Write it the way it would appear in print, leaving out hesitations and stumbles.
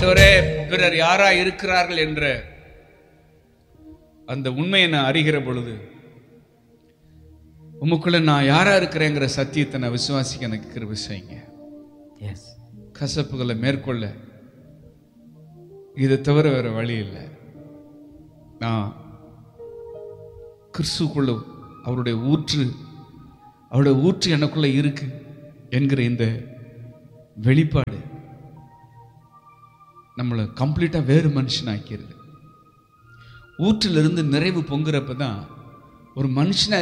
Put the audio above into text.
ஆண்டவரே, பிறர் யாரா இருக்கிறார்கள் என்ற அந்த உண்மையை நான் அறிகிற பொழுது உமக்குள்ள நான் யாரா இருக்கிறேங்கிற சத்தியத்தை நான் விசுவாசிக்க எனக்கு கிருபை செய்யுங்க. கசப்புகளை மேற்கொள்ள இதை தவிர வேற வழி இல்லை. நான் கிறிஸ்துக்குள்ள அவருடைய ஊற்று எனக்குள்ள இருக்கு என்கிற இந்த வெளிப்பாடு நம்மளை கம்ப்ளீட்டா வேறு மனுஷன் ஆக்கிடுது. ஊற்றிலிருந்து நிறைவு பொங்குறப்பதான் ஒரு மனுஷனா